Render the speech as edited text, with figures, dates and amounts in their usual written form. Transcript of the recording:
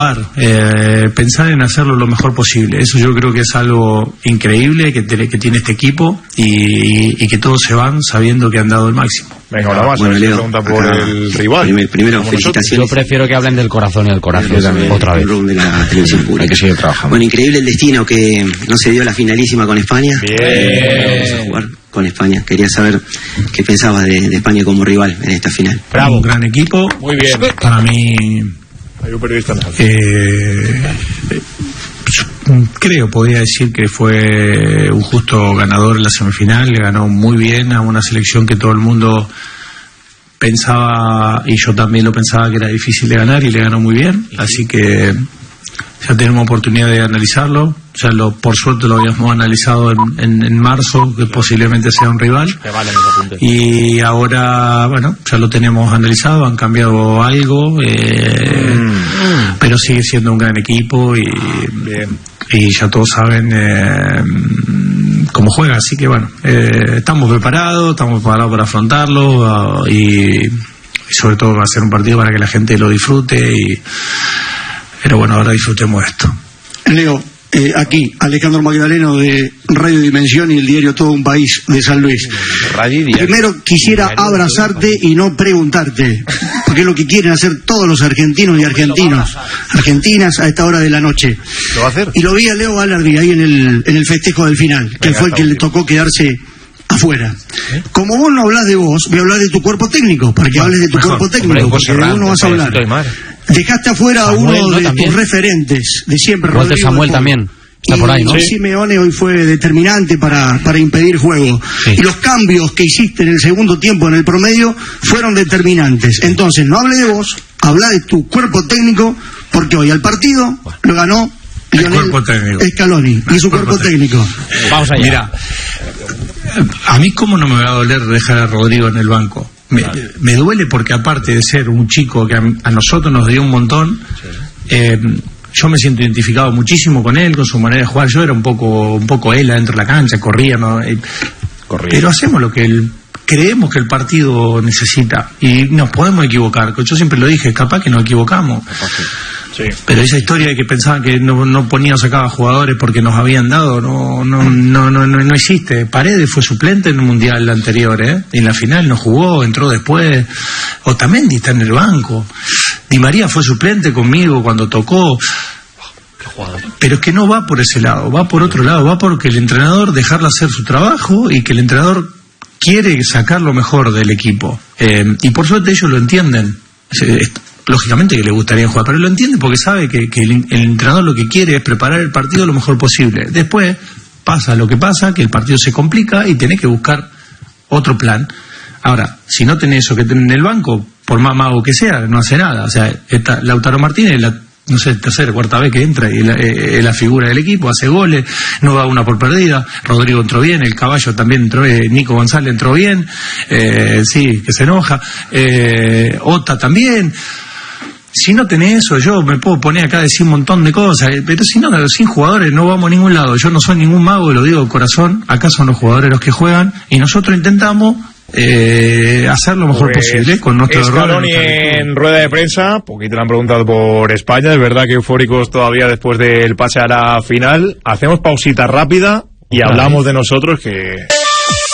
Pensar en hacerlo lo mejor posible. Eso yo creo que es algo increíble que tiene este equipo y que todos se van sabiendo que han dado el máximo. Venga, ahora más. Bueno, Leo, pregunta por el rival. Primero, felicitaciones. Yo prefiero que hablen del corazón y del corazón otra vez. De la televisión pública. Hay que seguir trabajando. Bueno, increíble el destino que no se dio la finalísima con España. Bien. Vamos a jugar con España. Quería saber qué pensabas de España como rival en esta final. Bravo. Un gran equipo. Muy bien. Para mí... Hay un periodista podría decir que fue un justo ganador en la semifinal. Le ganó muy bien a una selección que todo el mundo pensaba, y yo también lo pensaba, que era difícil de ganar, y le ganó muy bien. Así que ya tenemos oportunidad de analizarlo. Ya por suerte lo habíamos analizado en marzo, que posiblemente sea un rival. Y ahora, bueno, ya lo tenemos analizado, han cambiado algo, pero sigue siendo un gran equipo y ya todos saben cómo juega. Así que bueno, estamos preparados para afrontarlo y sobre todo va a ser un partido para que la gente lo disfrute. Pero bueno, ahora disfrutemos esto. Leo, aquí, Alejandro Magdaleno de Radio Dimensión y el diario Todo un País de San Luis. Primero quisiera abrazarte y no preguntarte, porque es lo que quieren hacer todos los argentinos y argentinas a esta hora de la noche. ¿Lo va a hacer? Y lo vi a Leo Valerdi ahí en el festejo del final, que fue el que le tocó quedarse afuera. Como vos no hablas de vos, voy a hablar de tu cuerpo técnico, para que hables de tu cuerpo técnico, porque de uno vas a hablar. Dejaste afuera a uno de tus referentes de siempre, Walter Samuel también. Está por ahí, ¿no? Simeone hoy fue determinante para impedir juego. Sí. Y los cambios que hiciste en el segundo tiempo en el promedio fueron determinantes. Entonces, no hable de vos, habla de tu cuerpo técnico, porque hoy al partido lo ganó Lionel Scaloni y su cuerpo técnico. Vamos allá. Mira, a mí cómo no me va a doler dejar a Rodrigo en el banco. Me duele porque, aparte de ser un chico que a nosotros nos dio un montón, yo me siento identificado muchísimo con él, con su manera de jugar. Yo era un poco él adentro de la cancha, corría, pero hacemos lo que creemos que el partido necesita, y nos podemos equivocar. Yo siempre lo dije, capaz que nos equivocamos. Sí. Pero esa historia de que pensaban que no ponía o sacaba jugadores porque nos habían dado, no existe. Paredes fue suplente en el mundial anterior, y en la final no jugó, entró después. Otamendi está en el banco. Di María fue suplente conmigo cuando tocó. Pero es que no va por ese lado, va por otro lado, va porque el entrenador dejarle hacer su trabajo y que el entrenador quiere sacar lo mejor del equipo. Y por suerte ellos lo entienden. Lógicamente que le gustaría jugar, pero lo entiende porque sabe que el entrenador lo que quiere es preparar el partido lo mejor posible. Después pasa lo que pasa, que el partido se complica y tenés que buscar otro plan. Ahora, si no tenés eso que tenés en el banco, por más mago que sea, no hace nada. O sea, Lautaro Martínez, tercera, cuarta vez que entra y es la figura del equipo, hace goles, no da una por perdida. Rodrigo entró bien, el Caballo también entró, Nico González entró bien, sí, que se enoja, Ota también. Si no tenés eso, yo me puedo poner acá a decir un montón de cosas, pero si no, sin jugadores no vamos a ningún lado. Yo no soy ningún mago, lo digo de corazón. Acá son los jugadores los que juegan y nosotros intentamos hacer lo mejor posible con nuestro error. Scaloni en rueda de prensa, poquito le han preguntado por España, es verdad que eufóricos todavía después del pase a la final. Hacemos pausita rápida y hablamos de nosotros, que